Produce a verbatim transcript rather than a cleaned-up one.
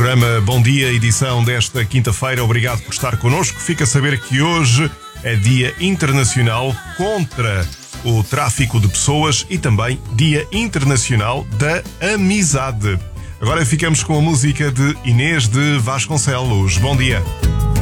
programa Bom Dia, edição desta quinta-feira. Obrigado por estar connosco. Fica a saber que hoje é Dia Internacional contra o Tráfico de Pessoas e também Dia Internacional da Amizade. Agora ficamos com a música de Inês de Vasconcelos. Bom dia.